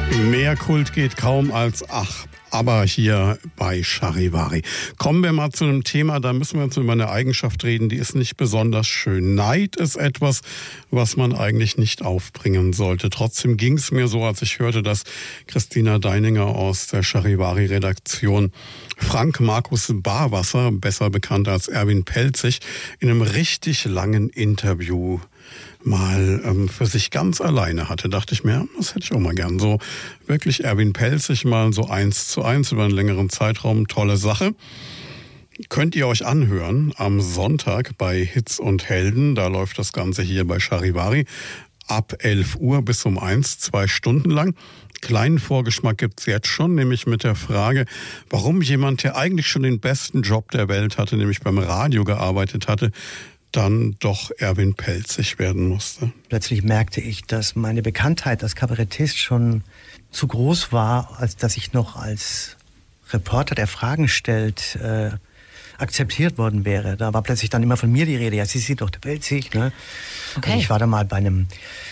Mehr Kult geht kaum als aber hier bei Charivari. Kommen wir mal zu einem Thema, da müssen wir jetzt über eine Eigenschaft reden, die ist nicht besonders schön. Neid ist etwas, was man eigentlich nicht aufbringen sollte. Trotzdem ging es mir so, als ich hörte, dass Christina Deininger aus der Charivari-Redaktion Frank Markus Barwasser, besser bekannt als Erwin Pelzig, in einem richtig langen Interview mal für sich ganz alleine hatte, dachte ich mir, das hätte ich auch mal gern. So wirklich Erwin Pelzig mal so 1:1 über einen längeren Zeitraum, tolle Sache. Könnt ihr euch anhören am Sonntag bei Hits und Helden, da läuft das Ganze hier bei Charivari, ab 11 Uhr bis um 1, 2 Stunden lang. Kleinen Vorgeschmack gibt's jetzt schon, nämlich mit der Frage, warum jemand, der eigentlich schon den besten Job der Welt hatte, nämlich beim Radio gearbeitet hatte, dann doch Erwin Pelzig werden musste. Plötzlich merkte ich, dass meine Bekanntheit als Kabarettist schon zu groß war, als dass ich noch als Reporter, der Fragen stellt, akzeptiert worden wäre. Da war plötzlich dann immer von mir die Rede. Ja, Sie sind doch der Pelzig, ne? Okay. Und ich war da mal bei einem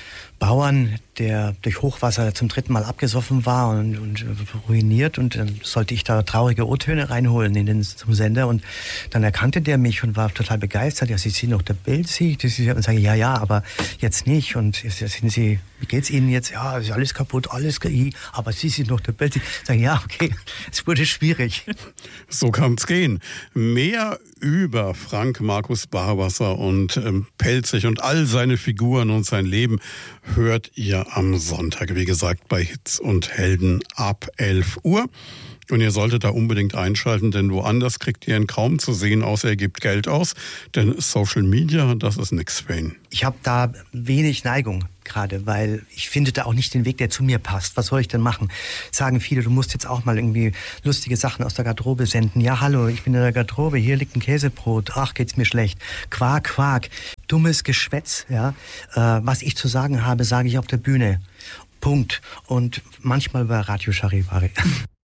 Bauern, der durch Hochwasser zum 3. Mal abgesoffen war und ruiniert, und dann sollte ich da traurige O-Töne reinholen zum Sender, und dann erkannte der mich und war total begeistert. Ja, Sie sind doch der Pelzig. Und sage ich, ja, aber jetzt nicht. Und sind Sie, wie geht's Ihnen jetzt? Ja, ist alles kaputt, alles aber Sie sind doch der Pelzig. Sage ich, ja, okay, es wurde schwierig. So kann's gehen. Mehr über Frank Markus Barwasser und Pelzig und all seine Figuren und sein Leben hört ihr am Sonntag, wie gesagt, bei Hits und Helden ab 11 Uhr. Und ihr solltet da unbedingt einschalten, denn woanders kriegt ihr ihn kaum zu sehen, außer er gibt Geld aus. Denn Social Media, das ist nix für ihn. Ich habe da wenig Neigung gerade, weil ich finde da auch nicht den Weg, der zu mir passt. Was soll ich denn machen? Sagen viele, du musst jetzt auch mal irgendwie lustige Sachen aus der Garderobe senden. Ja, hallo, ich bin in der Garderobe, hier liegt ein Käsebrot. Ach, geht's mir schlecht. Quark, Quark. Dummes Geschwätz, ja. Was ich zu sagen habe, sage ich auf der Bühne. Punkt. Und manchmal bei Radio Charivari.